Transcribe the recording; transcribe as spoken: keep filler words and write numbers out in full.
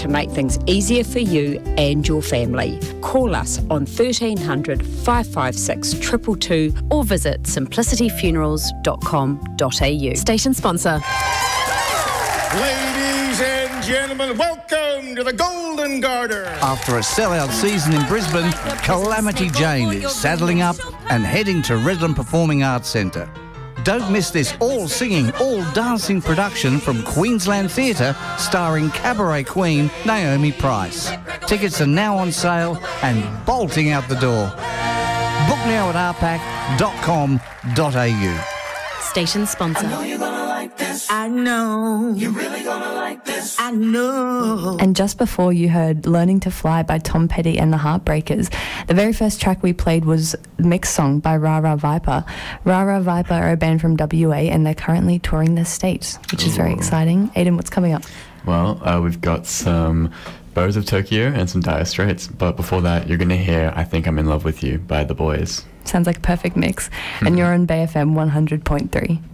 to make things easier for you and your family. Call us on thirteen hundred, five five six, two two two or visit simplicity funerals dot com dot a u. Station sponsor. Ladies and gentlemen, welcome to the Golden Garter. After a sellout season in Brisbane, Calamity Jane is saddling up and heading to Redland Performing Arts Centre. Don't miss this all-singing, all-dancing production from Queensland Theatre starring cabaret queen Naomi Price. Tickets are now on sale and bolting out the door. Book now at r pac dot com dot a u. Station sponsor. I know you're gonna like this. I know. You're really gonna like this. I know. And just before you heard Learning to Fly by Tom Petty and the Heartbreakers, the very first track we played was Mix Song by Ra Ra Viper. Ra Ra Viper are a band from W A and they're currently touring the States, which is very Ooh. exciting. Aidan, what's coming up? Well, uh, we've got some Bows of Tokyo and some Dire Straits, but before that you're going to hear I Think I'm in Love with You by The Boys. Sounds like a perfect mix. And you're on Bay F M one hundred point three.